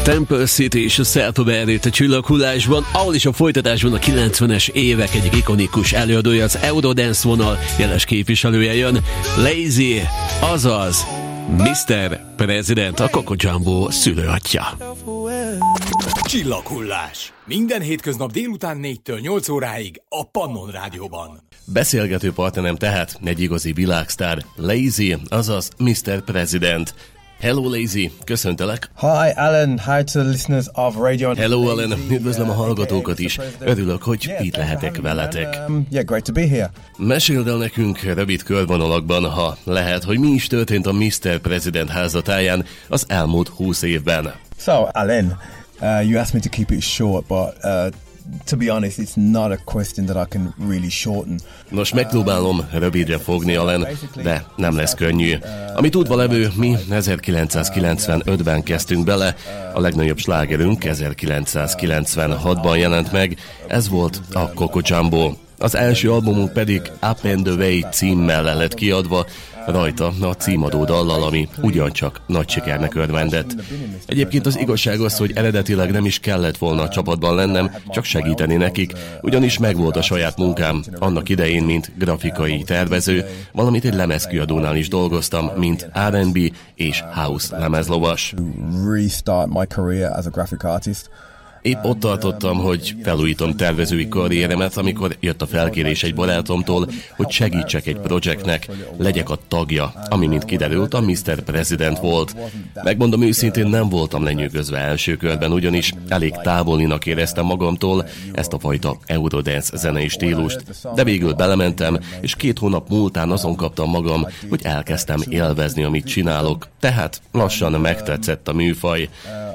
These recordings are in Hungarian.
Temple City és a Self-Aware-t a Csillaghullásban, ahol is a folytatásban a 90-es évek egyik ikonikus előadója, az Eurodance vonal jeles képviselője jön, Lazy, azaz Mr. President, a Coco Jumbo szülőatja. Csillaghullás. Minden hétköznap délután 4-től 8 óráig a Pannon Rádióban. Beszélgető partnerem tehát egy igazi világsztár, Lazy, azaz Mr. President. Hello Lazy, köszöntelek. Hi Alan, hi to the listeners of Radio. Hello Alan, üdvözlöm a hallgatókat is. Örülök, hogy itt lehetek veletek. Yeah, great to be here. Meséld el nekünk rövid körvonalakban, ha lehet, hogy mi is történt a Mr. President házatáján az elmúlt 20 évben. So Alan, you asked me to keep it short, but to be honest, it's not a question that I can really shorten. Nos, megpróbálom rövidre fogni, Alan, de nem lesz könnyű. Ami tudva levő, mi 1995-ben kezdtünk bele, a legnagyobb slágerünk 1996-ban jelent meg, ez volt a Coco Jumbo. Az első albumunk pedig Up and Away címmel lett kiadva, rajta a címadó dallal, ami ugyancsak nagy sikernek örvendett. Egyébként az igazság az, hogy eredetileg nem is kellett volna a csapatban lennem, csak segíteni nekik, ugyanis megvolt a saját munkám annak idején, mint grafikai tervező, valamint egy lemezkiadónál is dolgoztam, mint R&B és house lemezlovas. Restart my career as a graphic artist. Épp ott tartottam, hogy felújítom tervezői karrieremet, amikor jött a felkérés egy barátomtól, hogy segítsek egy projektnek, legyek a tagja, ami mint kiderült a Mr. President volt. Megmondom őszintén, nem voltam lenyűgözve első körben, ugyanis elég távolinak éreztem magamtól ezt a fajta Eurodance zenei stílust, de végül belementem, és 2 hónap múltán azon kaptam magam, hogy elkezdtem élvezni, amit csinálok, tehát lassan megtetszett a műfaj.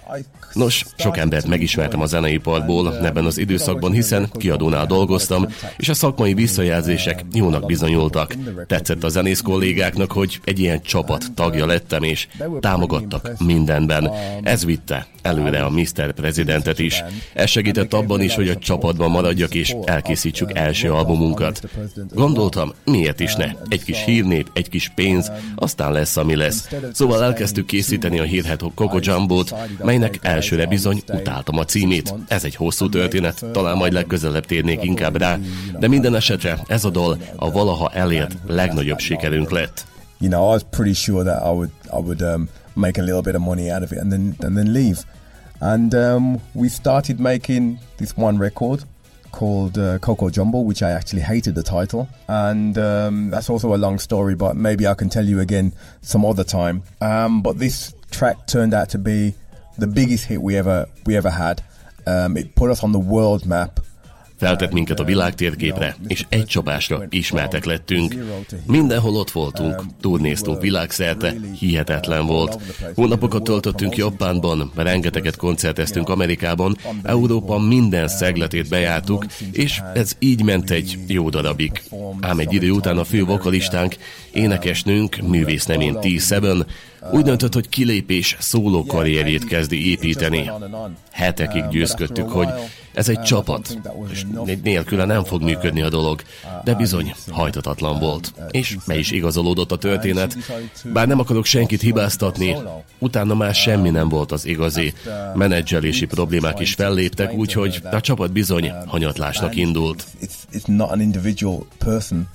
Nos, sok embert megismertem a zeneiparból ebben az időszakban, hiszen kiadónál dolgoztam, és a szakmai visszajelzések jónak bizonyultak. Tetszett a zenész kollégáknak, hogy egy ilyen csapat tagja lettem, és támogattak mindenben. Ez vitte előre a Mr. Presidentet is. Ez segített abban is, hogy a csapatban maradjak, és elkészítsük első albumunkat. Gondoltam, miért is ne? Egy kis hírnép, egy kis pénz, aztán lesz, ami lesz. Szóval elkezdtük készíteni a hírhető Coco Jumbót, melynek elsőre bizony utáltam a címét. Ez egy hosszú történet, talán majd legközelebb térnék inkább rá, de minden esetre ez a dal a valaha elért legnagyobb sikerünk lett. You know, I was pretty sure that I would make a little bit of money out of it and then leave. And we started making this one record called Coco Jumbo, which I actually hated the title, and that's also a long story, but maybe I can tell you again some other time. But this track turned out to be the biggest hit we ever had. It put us on the world map. Feltett minket a világtérképre, és egy csapásra ismertek lettünk. Mindenhol ott voltunk, turnéztunk világszerte, hihetetlen volt. Hónapokat töltöttünk Japánban, rengeteget koncerteztünk Amerikában, Európa minden szegletét bejártuk, és ez így ment egy jó darabig. Ám egy idő után a fő vokalistánk, énekesnőnk, művésznemén T7, úgy döntött, hogy kilépés szóló karrierjét kezdi építeni. Hetekig győzködtük, hogy ez egy csapat, és nélküle nem fog működni a dolog, de bizony hajtatatlan volt, és be is igazolódott a történet. Bár nem akarok senkit hibáztatni, utána már semmi nem volt az igazi. Menedzselési problémák is felléptek, úgyhogy a csapat bizony hanyatlásnak indult. It's not an individual person.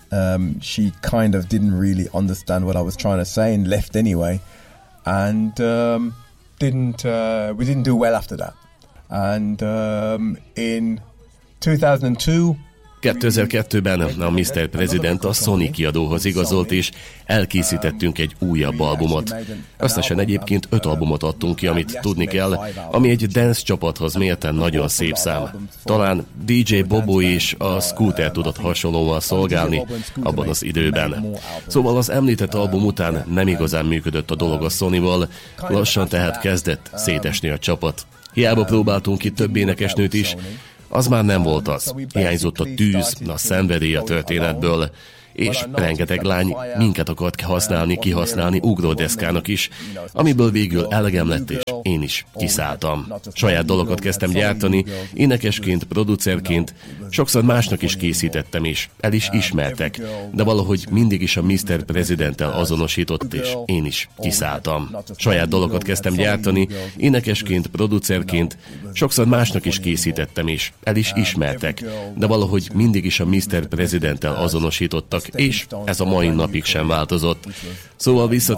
She kind of didn't really understand what I was trying to say and left anyway, and we didn't do well after that. And in 2002 2002-ben a Mr. President a Sony kiadóhoz igazolt, és elkészítettünk egy újabb albumot. Összesen egyébként 5 albumot adtunk ki, amit tudni kell, ami egy dance csapathoz mérten nagyon szép szám. Talán DJ Bobo is a Scooter tudott hasonlóan szolgálni abban az időben. Szóval az említett album után nem igazán működött a dolog a Sonyval, lassan tehát kezdett szétesni a csapat. Hiába próbáltunk ki több énekesnőt is, az már nem volt az. Hiányzott a tűz, a szenvedély a történetből, és rengeteg lány minket akart kihasználni ugródeszkának is, amiből végül elegem lett, és én is kiszálltam. Saját dalokat kezdtem gyártani, énekesként, producerként, sokszor másnak is készítettem, és el is ismertek, de valahogy mindig is a Mr. Presidenttel azonosított, és én is kiszálltam. Saját dalokat kezdtem gyártani, énekesként, producerként, sokszor másnak is készítettem, és el is ismertek, de valahogy mindig is a Mr. Presidenttel azonosítottak, és ez a mai napig sem változott. Szóval